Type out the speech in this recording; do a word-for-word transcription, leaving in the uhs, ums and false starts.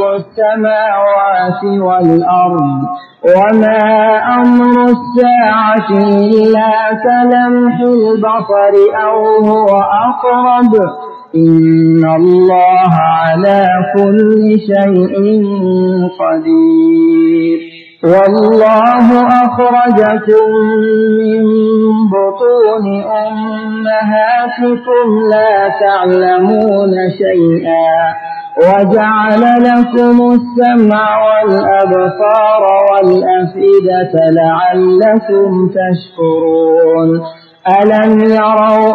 السماوات والأرض وما أمر الساعة إلا كلمح البصر أو هو أقرب إن الله على كل شيء قدير والله أخرجكم من بطون أمهاتكم لا تعلمون شيئا وجعل لكم السمع والأبصار والأفئدة لعلكم تشكرون ألم يروا